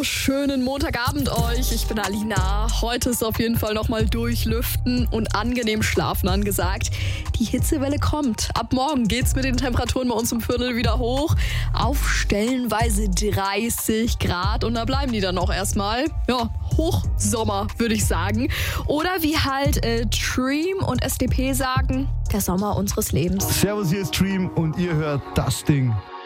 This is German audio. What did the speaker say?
Schönen Montagabend euch. Ich bin Alina. Heute ist auf jeden Fall nochmal durchlüften und angenehm schlafen angesagt. Die Hitzewelle kommt. Ab morgen geht's mit den Temperaturen bei uns um Viertel wieder hoch. Auf stellenweise 30 Grad. Und da bleiben die dann auch erstmal. Ja, Hochsommer, würde ich sagen. Oder wie halt Dream und SDP sagen, der Sommer unseres Lebens. Servus, hier ist Dream und ihr hört das Ding.